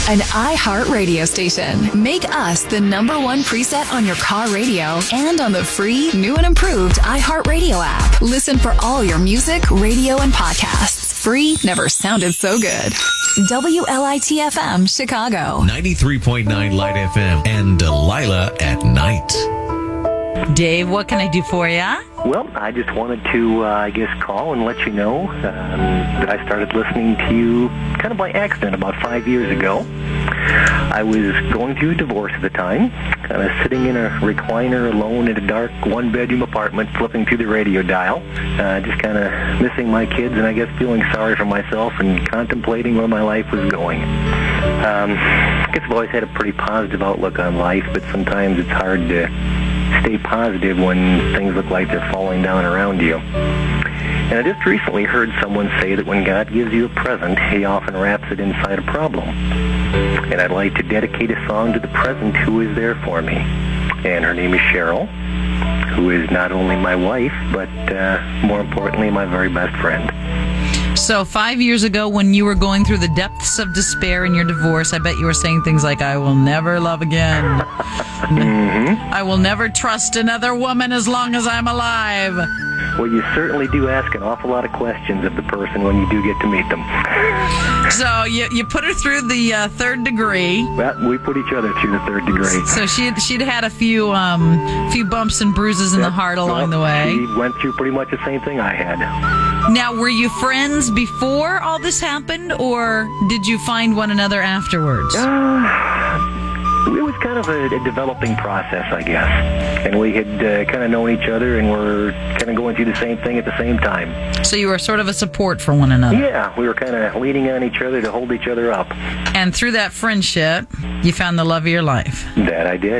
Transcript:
An iHeart radio station. Make us the #1 preset on your car radio and on the free, new and improved iHeart Radio app. Listen for all your music, radio, and podcasts. Free never sounded so good. WLIT-FM, Chicago. 93.9 Light FM and Delilah at night. Dave, what can I do for you? Well, I just wanted to, call and let you know that I started listening to you kind of by accident about 5 years ago. I was going through a divorce at the time, kind of sitting in a recliner alone in a dark one-bedroom apartment, flipping through the radio dial, just kind of missing my kids and I guess feeling sorry for myself and contemplating where my life was going. I guess I've always had a pretty positive outlook on life, but sometimes it's hard to stay positive when things look like they're falling down around you. And I just recently heard someone say that when God gives you a present, He often wraps it inside a problem. And I'd like to dedicate a song to the present who is there for me. And her name is Cheryl, who is not only my wife, but more importantly, my very best friend. So 5 years ago, when you were going through the depths of despair in your divorce, I bet you were saying things like, I will never love again. Mm-hmm. I will never trust another woman as long as I'm alive. Well, you certainly do ask an awful lot of questions of the person when you do get to meet them. So you put her through the third degree. Well, we put each other through the third degree. So she'd had a few bumps and bruises in the heart along the way. She went through pretty much the same thing I had. Now, were you friends before all this happened, or did you find one another afterwards? It was kind of a developing process, I guess. And we had kind of known each other and were kind of going through the same thing at the same time. So you were sort of a support for one another. Yeah, we were kind of leaning on each other to hold each other up. And through that friendship, you found the love of your life. That I did.